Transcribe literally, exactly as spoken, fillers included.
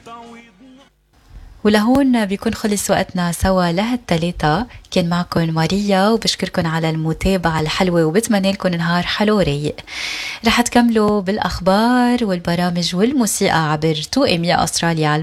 ولهون بيكون خلص وقتنا سوا لهالتلاتة. كان معكم ماريا وبشكركن على المتابعة الحلوة وبتمنى لكم نهار حلو رايق. رح تكملوا بالأخبار والبرامج والموسيقى عبر تو إم يا أستراليا